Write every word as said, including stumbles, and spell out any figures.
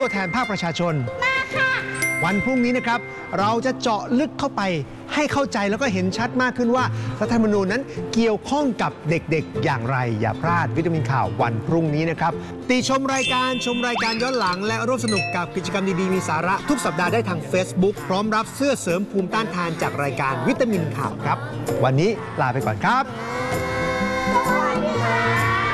ตัวแทนภาคประชาชนมาค่ะวันพรุ่งนี้นะครับเราจะเจาะลึกเข้าไปให้เข้าใจแล้วก็เห็นชัดมากขึ้นว่ารัฐธรรมนูญนั้นเกี่ยวข้องกับเด็กๆอย่างไรอย่าพลาดวิตามินข่าววันพรุ่งนี้นะครับติชมรายการชมรายการย้อนหลังและร่วมสนุกกับกิจกรรมดีๆมีสาระทุกสัปดาห์ได้ทาง Facebook พร้อมรับเสื้อเสริมภูมิต้านทานจากรายการวิตามินข่าวครับวันนี้ลาไปก่อนครับ